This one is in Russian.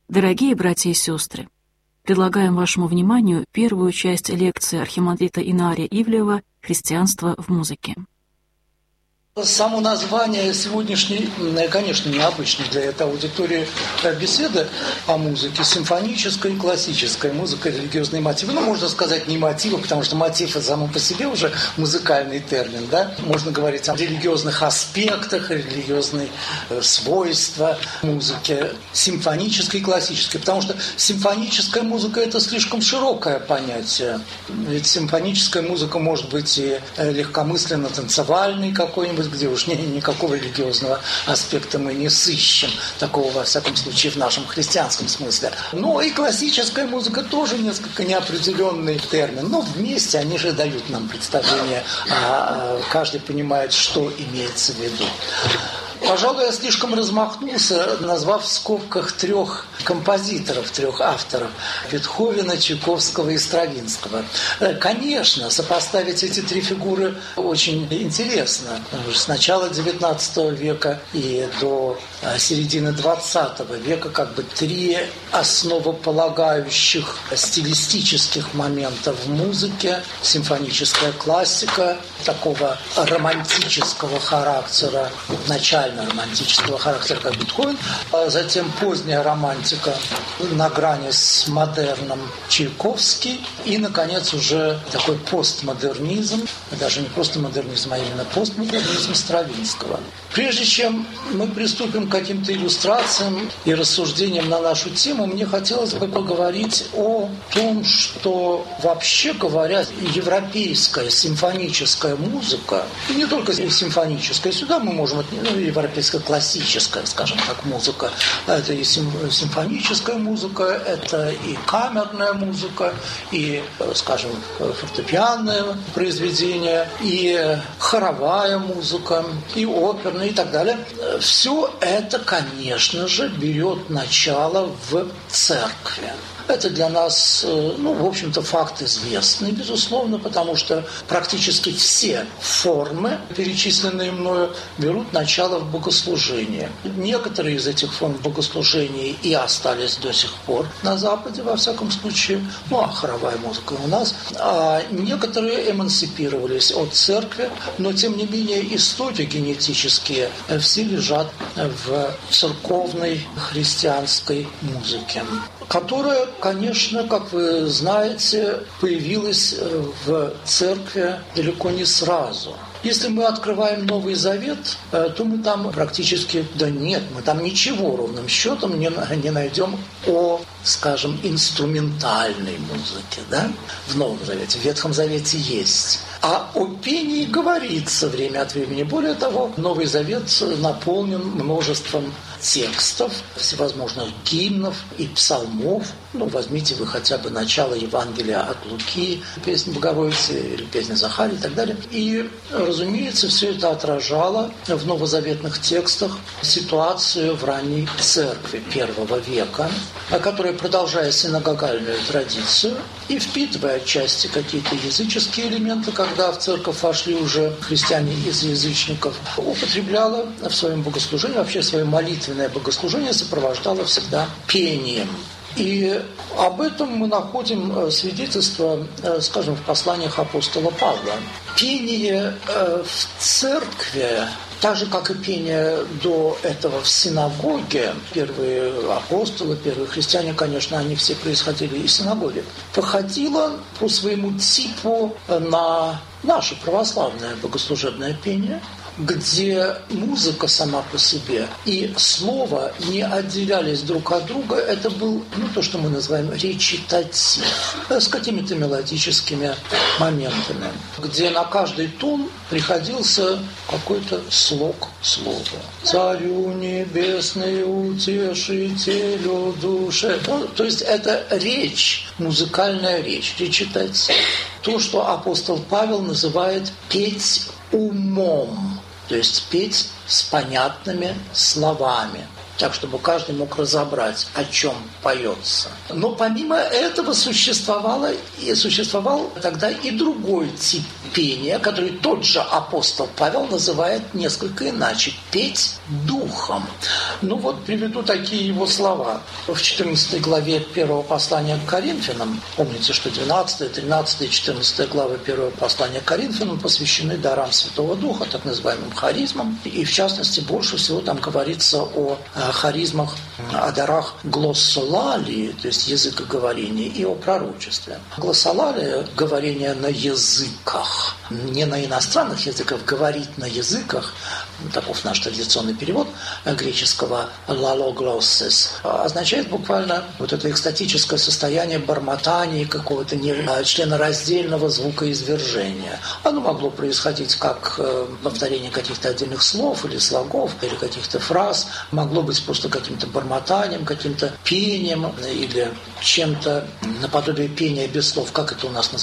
Дорогие братья и сестры, предлагаем вашему вниманию первую часть лекции архимандрита Инария Ивлеева «Христианство в музыке». Само название сегодняшней, конечно, необычной для этой аудитории беседы о музыке, симфоническая и классическая музыка, религиозные мотивы. Ну, можно сказать, не мотивы, потому что мотив – это само по себе уже музыкальный термин, да? Можно говорить о религиозных аспектах, религиозные свойства музыки, симфонической и классической, потому что симфоническая музыка – это слишком широкое понятие. Ведь симфоническая музыка может быть и легкомысленно-танцевальной какой-нибудь, где уж никакого религиозного аспекта мы не сыщем, такого, во всяком случае, в нашем христианском смысле. Но и классическая музыка тоже несколько неопределенный термин, но вместе они же дают нам представление, каждый понимает, что имеется в виду. Пожалуй, я слишком размахнулся, назвав в скобках трех композиторов, трех авторов – Бетховена, Чайковского и Стравинского. Конечно, сопоставить эти три фигуры очень интересно. С начала XIX века и до середины XX века как бы три основополагающих стилистических момента в музыке. Симфоническая классика такого романтического характера, романтического характера, как Бетховен, а затем поздняя романтика на грани с модерном Чайковский и, наконец, уже такой постмодернизм, даже не просто модернизм, а именно постмодернизм Стравинского. Прежде чем мы приступим к каким-то иллюстрациям и рассуждениям на нашу тему, мне хотелось бы поговорить о том, что, вообще говоря, европейская симфоническая музыка, и не только симфоническая, сюда мы можем, европейская классическая, скажем так, музыка, это и симфоническая музыка, это и камерная музыка, и, скажем, фортепианное произведение, и хоровая музыка, и оперная, и так далее. Все это, конечно же, берет начало в церкви. Это для нас, в общем-то, факт известный, безусловно, потому что практически все формы, перечисленные мною, берут начало в богослужении. Некоторые из этих форм богослужения и остались до сих пор на Западе, во всяком случае, а хоровая музыка у нас, а некоторые эмансипировались от церкви, но, тем не менее, истоки генетические все лежат в церковной христианской музыке, которая, конечно, как вы знаете, появилась в церкви далеко не сразу. Если мы открываем Новый Завет, то мы там практически, мы там ничего ровным счетом не найдем о, скажем, инструментальной музыке, да? В Новом Завете, в Ветхом Завете есть. А о пении говорится время от времени. Более того, Новый Завет наполнен множеством текстов, всевозможных гимнов и псалмов. Возьмите вы хотя бы начало Евангелия от Луки, песнь Богородицы или песня Захарии и так далее. И, разумеется, все это отражало в новозаветных текстах ситуацию в ранней церкви I века, которая, продолжая синагогальную традицию и впитывая отчасти какие-то языческие элементы, когда в церковь вошли уже христиане из язычников, употребляла в своем богослужении, вообще свое молитвенное богослужение сопровождала всегда пением. И об этом мы находим свидетельство, скажем, в посланиях апостола Павла. Пение в церкви, так же, как и пение до этого в синагоге, первые апостолы, первые христиане, конечно, они все происходили из синагоги, походило по своему типу на наше православное богослужебное пение, где музыка сама по себе и слово не отделялись друг от друга. Это был, то, что мы называем речитатив, с какими-то мелодическими моментами, где на каждый тон приходился какой-то слог слова. «Царю небесный, утешителю души». То есть это речь, музыкальная речь, речитатив. То, что апостол Павел называет «петь умом». То есть петь с понятными словами. так чтобы каждый мог разобрать, о чем поется. Но помимо этого существовал тогда и другой тип пения, который тот же апостол Павел называет несколько иначе – петь духом. Приведу такие его слова. В 14 главе 1 послания к Коринфянам, помните, что 12, 13 и 14 главы 1 послания к Коринфянам посвящены дарам Святого Духа, так называемым харизмам. И в частности, больше всего там говорится о харизмах, о дарах глоссолалии, то есть языкоговорения, и о пророчестве. Глоссолалия – говорение на языках, не на иностранных языках, говорить на языках, таков наш традиционный перевод греческого «лалоглоссис», означает буквально это экстатическое состояние бормотания, какого-то членораздельного звукоизвержения. Оно могло происходить как повторение каких-то отдельных слов или слогов, или каких-то фраз, могло быть просто каким-то бормотанием, каким-то пением или чем-то наподобие пения без слов, как это у нас называется